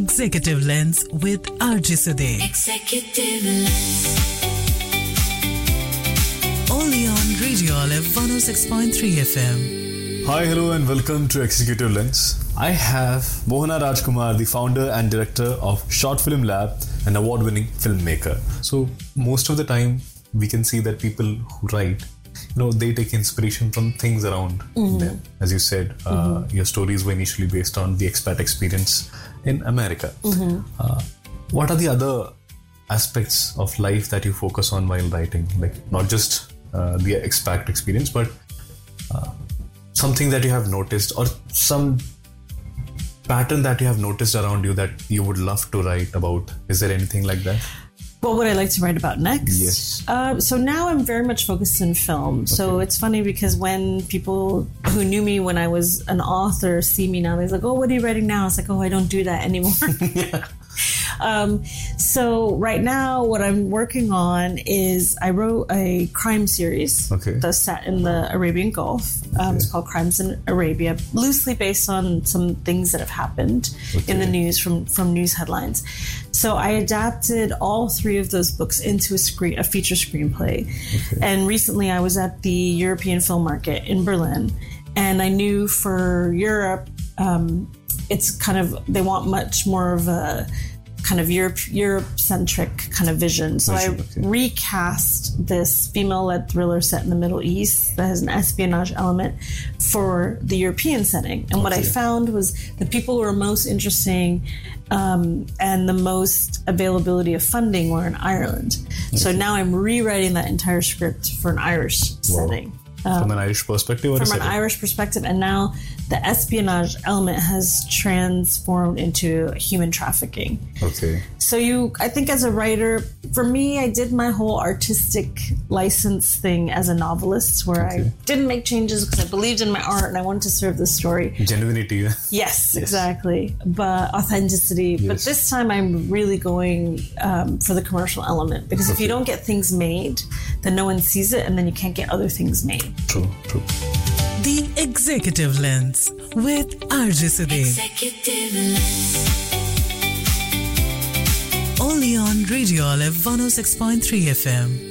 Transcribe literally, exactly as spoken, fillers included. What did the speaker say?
Executive Lens with R J Sudhir. Executive Lens. Only on Radio Olive one oh six point three F M. Hi, hello and welcome to Executive Lens. I have Mohana Rajkumar, the founder and director of Short Film Lab, an award-winning filmmaker. So most of the time we can see that people who write, you know, they take inspiration from things around mm-hmm. them. As you said, uh, mm-hmm. your stories were initially based on the expat experience in America. Mm-hmm. Uh, what are the other aspects of life that you focus on while writing? Like not just uh, the expat experience, but uh, something that you have noticed or some pattern that you have noticed around you that you would love to write about. Is there anything like that? What would I like to write about next? Yes. Uh, so now I'm very much focused in film. Okay. So it's funny because when people who knew me when I was an author see me now, they're like, oh, what are you writing now? It's like, oh, I don't do that anymore. yeah. Um, so right now what I'm working on is I wrote a crime series okay. that's set in the Arabian Gulf. Um, okay. It's called Crimes in Arabia, loosely based on some things that have happened okay. in the news from, from news headlines. So I adapted all three of those books into a screen, a feature screenplay. Okay. And recently I was at the European Film Market in Berlin, and I knew for Europe, um, it's kind of, they want much more of a kind of Europe, Europe-centric kind of vision. So I, I okay. recast this female-led thriller set in the Middle East that has an espionage element for the European setting. And okay. what I found was the people who were most interesting um, and the most availability of funding were in Ireland. Okay. So now I'm rewriting that entire script for an Irish Whoa. setting. Um, from an Irish perspective? From an Irish perspective. And now the espionage element has transformed into human trafficking. Okay. So you, I think as a writer, for me, I did my whole artistic license thing as a novelist where okay. I didn't make changes because I believed in my art and I wanted to serve the story. Genuinity. Yes, yes. exactly. But authenticity. Yes. But this time I'm really going um, for the commercial element because okay. if you don't get things made, then no one sees it and then you can't get other things made. True, true. The Executive Lens with R J Sudhir. Executive Lens. Only on Radio Olive one oh six point three F M.